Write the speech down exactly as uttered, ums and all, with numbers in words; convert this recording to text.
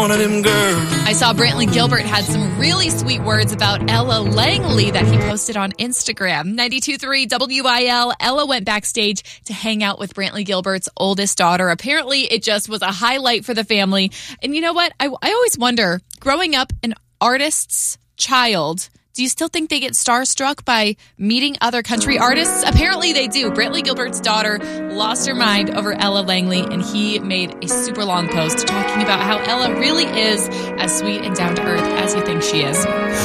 One of them girls. I saw Brantley Gilbert had some really sweet words about Ella Langley that he posted on Instagram. ninety-two point three W I L, Ella went backstage to hang out with Brantley Gilbert's oldest daughter. Apparently, it just was a highlight for the family. And you know what? I, I always wonder, growing up an artist's child, do you still think they get starstruck by meeting other country artists? Apparently they do. Brantley Gilbert's daughter lost her mind over Ella Langley, and he made a super long post talking about how Ella really is as sweet and down to earth as you think she is.